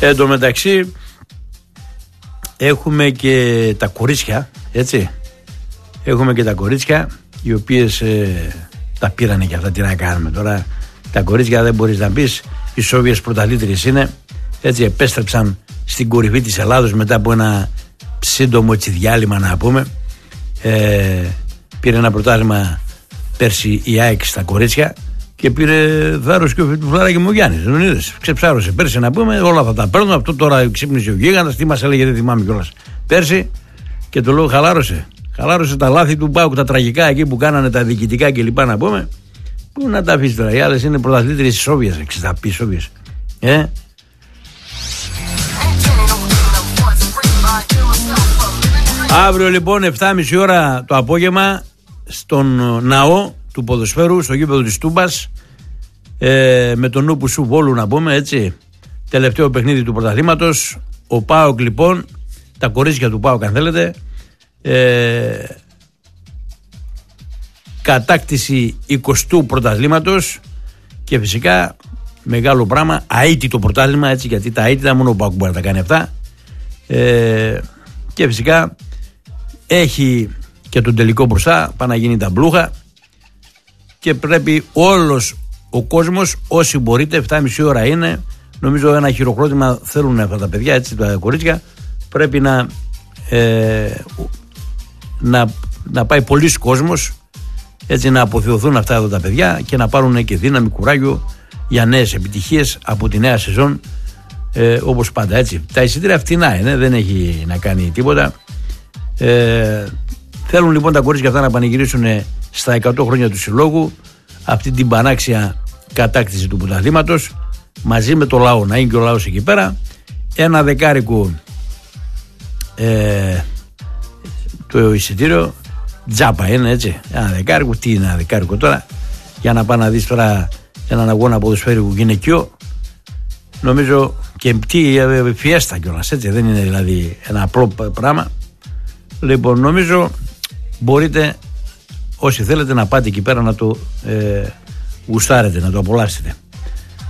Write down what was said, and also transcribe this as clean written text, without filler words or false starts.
Εν τω μεταξύ έχουμε και τα κορίτσια, έτσι. Έχουμε και τα κορίτσια, οι οποίες τα πήρανε και αυτά, τι να κάνουμε τώρα. Τα κορίτσια δεν μπορείς να πεις, οι Σόβιες πρωταθλήτριες είναι, έτσι, επέστρεψαν στην κορυφή της Ελλάδος μετά από ένα σύντομο διάλειμμα, να πούμε. Πήρε ένα πρωτάθλημα πέρσι η ΑΕΚ στα κορίτσια και πήρε θάρρος και ο Φλάρακη μου Γιάννης. Δεν είδες, ξεψάρωσε πέρσι, να πούμε, όλα αυτά τα παίρνουν. Αυτό τώρα ξύπνησε ο γίγαντας, τι μας έλεγε, δεν θυμάμαι κιόλας. Πέρσι, και το λόγο χαλάρωσε. Χαλάρωσε τα λάθη του ΠΑΟΚ, τα τραγικά εκεί που κάνανε, τα διοικητικά κλπ. Να πούμε. Πού να τα αφήσει τώρα, οι άλλες είναι πρωταθλήτριες της Σόβιας, 60 Σόβιες. Αύριο λοιπόν 7.30 ώρα το απόγευμα στον ναό του ποδοσφαίρου, στο γήπεδο της Τούμπας, με τον νου που σου Βόλου, να πούμε, έτσι, τελευταίο παιχνίδι του πρωταθλήματος. Ο ΠΑΟΚ λοιπόν, τα κορίτσια του ΠΑΟΚ αν θέλετε, κατάκτηση 20ου πρωταθλήματος και φυσικά μεγάλο πράγμα, αίτητο πρωτάθλημα, έτσι, γιατί τα αίτητα μόνο ο ΠΑΟΚ μπορεί να τα κάνει αυτά, και φυσικά έχει και τον τελικό μπροστά, πάει να γίνει τα μπλούχα και πρέπει όλος ο κόσμος, όσοι μπορείτε, 7.30 ώρα είναι, νομίζω ένα χειροκρότημα θέλουν αυτά τα παιδιά, έτσι, τα κορίτσια, πρέπει να πάει πολλής κόσμος, έτσι, να αποθεωθούν αυτά εδώ τα παιδιά και να πάρουν και δύναμη, κουράγιο για νέες επιτυχίες από τη νέα σεζόν, όπως πάντα, έτσι. Τα εισιτήρια φτηνά είναι, δεν έχει να κάνει τίποτα. Θέλουν λοιπόν τα κορίτσια αυτά να πανηγυρίσουν στα 100 χρόνια του συλλόγου αυτή την πανάξια κατάκτηση του πρωταθλήματος, μαζί με το λαό, να είναι και ο λαός εκεί πέρα. Ένα δεκάρικο το εισιτήριο, τζάπα είναι, έτσι. Ένα δεκάρικο, τι είναι ένα δεκάρικο τώρα, για να πάει να δεις τώρα έναν αγώνα ποδοσφαίρικου γυναικείο, νομίζω, και τι φιέστα κιόλας, έτσι, δεν είναι δηλαδή ένα απλό πράγμα. Λοιπόν, νομίζω μπορείτε, όσοι θέλετε, να πάτε εκεί πέρα να το γουστάρετε, να το απολαύσετε.